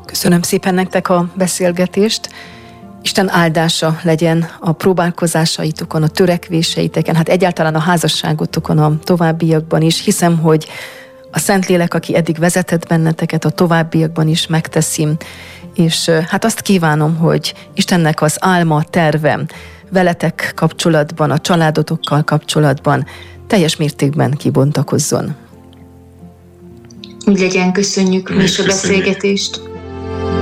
Köszönöm szépen nektek a beszélgetést. Isten áldása legyen a próbálkozásaitokon, a törekvéseiteken, hát egyáltalán a házasságotokon a továbbiakban is. Hiszem, hogy a Szentlélek, aki eddig vezetett benneteket, a továbbiakban is megteszi. És hát azt kívánom, hogy Istennek az álma, terve veletek kapcsolatban, a családotokkal kapcsolatban teljes mértékben kibontakozzon. Úgy legyen, köszönjük mi is a beszélgetést.